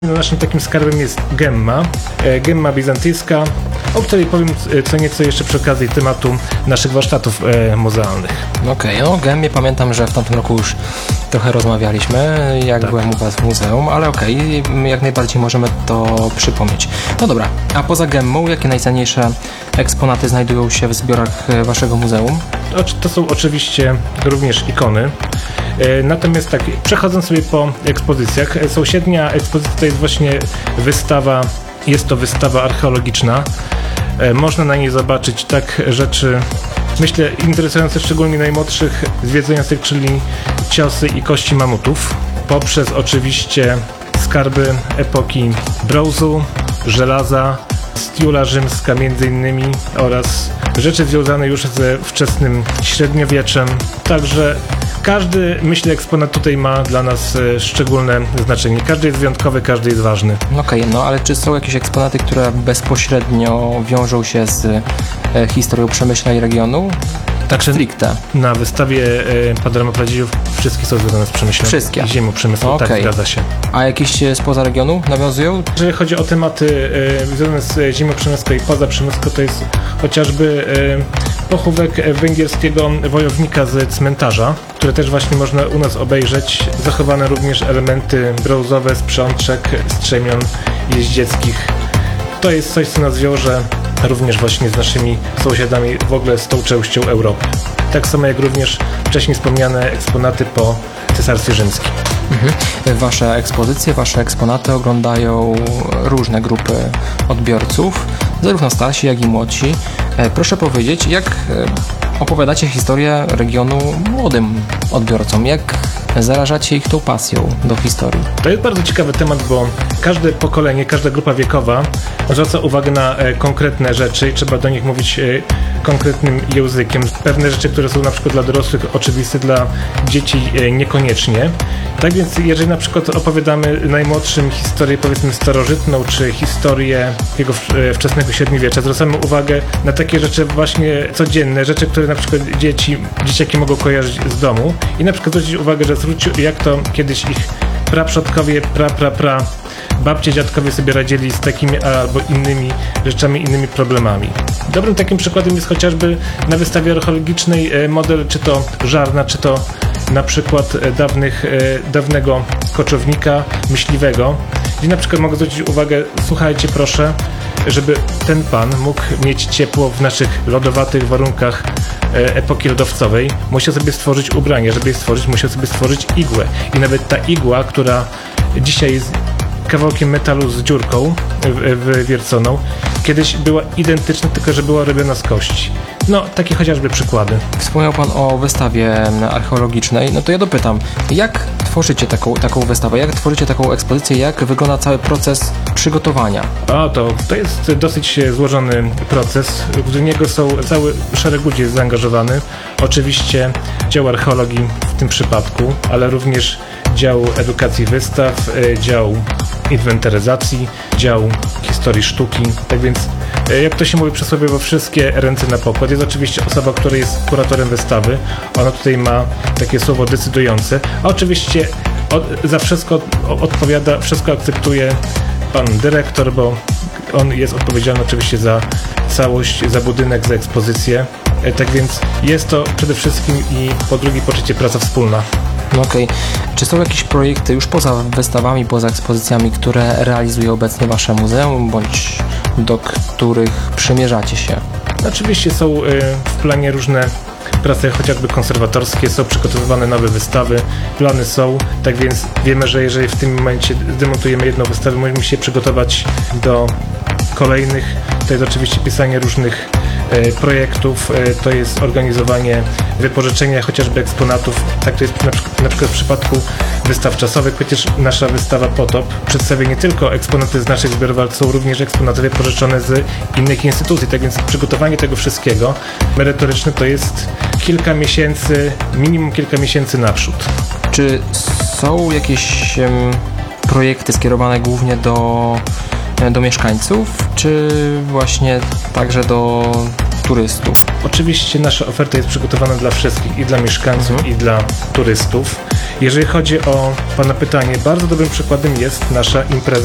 Naszym takim skarbem jest gemma bizantyjska, o której powiem co nieco jeszcze przy okazji tematu naszych warsztatów muzealnych. Okej, o gemmie pamiętam, że w tamtym roku już trochę rozmawialiśmy, jak byłem u was w muzeum, ale jak najbardziej możemy to przypomnieć. No dobra, a poza gemmą, jakie najcenniejsze eksponaty znajdują się w zbiorach waszego muzeum? To są oczywiście również ikony. Natomiast tak, przechodząc sobie po ekspozycjach, sąsiednia ekspozycja to jest właśnie wystawa, jest to wystawa archeologiczna. Można na niej zobaczyć tak rzeczy, myślę, interesujące szczególnie najmłodszych zwiedzających, czyli ciosy i kości mamutów, poprzez oczywiście skarby epoki brązu, żelaza, stiula rzymska między innymi oraz rzeczy związane już ze wczesnym średniowieczem. Także każdy, myślę, eksponat tutaj ma dla nas szczególne znaczenie. Każdy jest wyjątkowy, każdy jest ważny. Okej, ale czy są jakieś eksponaty, które bezpośrednio wiążą się z historią Przemyśla i regionu? Tak stricte. Na wystawie Panorama Pradziejów wszystkie są związane z Przemyślem. Wszystkie? I ziemią Przemysłu, tak, zgadza się. A jakieś spoza regionu nawiązują? Jeżeli chodzi o tematy związane z ziemią Przemysłu i poza Przemysłu, to jest chociażby pochówek węgierskiego wojownika z cmentarza, które też właśnie można u nas obejrzeć. Zachowane również elementy brązowe, sprzączek, strzemion jeździeckich. To jest coś, co nas wiąże również właśnie z naszymi sąsiadami, w ogóle z tą częścią Europy. Tak samo jak również wcześniej wspomniane eksponaty po Cesarstwie Rzymskim. Wasze ekspozycje, wasze eksponaty oglądają różne grupy odbiorców, zarówno starsi, jak i młodsi. Proszę powiedzieć, jak opowiadacie historię regionu młodym odbiorcom? Jak zarażacie ich tą pasją do historii? To jest bardzo ciekawy temat, bo każde pokolenie, każda grupa wiekowa zwraca uwagę na konkretne rzeczy i trzeba do nich mówić konkretnym językiem. Pewne rzeczy, które są na przykład dla dorosłych oczywiste, dla dzieci niekoniecznie. Tak więc jeżeli na przykład opowiadamy najmłodszym historię, powiedzmy starożytną, czy historię takiego wczesnego średniowiecza, zwracamy uwagę na takie rzeczy właśnie codzienne, rzeczy, które na przykład dzieciaki mogą kojarzyć z domu i na przykład zwrócić uwagę, że jak to kiedyś ich praprzodkowie, babcie, dziadkowie sobie radzili z takimi albo innymi rzeczami, innymi problemami. Dobrym takim przykładem jest chociażby na wystawie archeologicznej model czy to żarna, czy to na przykład dawnego koczownika, myśliwego, gdzie na przykład mogę zwrócić uwagę, słuchajcie proszę, żeby ten pan mógł mieć ciepło w naszych lodowatych warunkach epoki lodowcowej, musiał sobie stworzyć ubranie, żeby je stworzyć, musiał sobie stworzyć igłę. I nawet ta igła, która dzisiaj jest kawałkiem metalu z dziurką wywierconą, kiedyś była identyczna, tylko że była robiona z kości. No, takie chociażby przykłady. Wspomniał pan o wystawie archeologicznej, no to ja dopytam, jak tworzycie taką wystawę, jak tworzycie taką ekspozycję, jak wygląda cały proces przygotowania? To jest dosyć złożony proces, w niego cały szereg ludzi jest zaangażowany. Oczywiście dział archeologii w tym przypadku, ale również dział edukacji wystaw, dział inwentaryzacji, dział historii sztuki. Tak więc, jak to się mówi przysłowiowo, wszystkie ręce na pokład. Jest oczywiście osoba, która jest kuratorem wystawy. Ona tutaj ma takie słowo decydujące. A oczywiście za wszystko odpowiada, wszystko akceptuje pan dyrektor, bo on jest odpowiedzialny oczywiście za całość, za budynek, za ekspozycję. Tak więc jest to przede wszystkim i po drugie po trzecie praca wspólna. Okej. Czy są jakieś projekty już poza wystawami, poza ekspozycjami, które realizuje obecnie wasze muzeum, bądź do których przymierzacie się? Oczywiście są w planie różne prace chociażby konserwatorskie, są przygotowywane nowe wystawy, plany są, tak więc wiemy, że jeżeli w tym momencie zdemontujemy jedną wystawę, możemy się przygotować do kolejnych. To jest oczywiście pisanie różnych projektów, to jest organizowanie wypożyczenia chociażby eksponatów. Tak to jest na przykład w przypadku wystaw czasowych. Przecież nasza wystawa Potop przedstawia nie tylko eksponaty z naszych zbiorów, ale są również eksponaty wypożyczone z innych instytucji. Tak więc przygotowanie tego wszystkiego merytoryczne to jest minimum kilka miesięcy naprzód. Czy są jakieś projekty skierowane głównie do mieszkańców, czy właśnie także do turystów? Oczywiście nasza oferta jest przygotowana dla wszystkich, i dla mieszkańców, i dla turystów. Jeżeli chodzi o pana pytanie, bardzo dobrym przykładem jest nasza impreza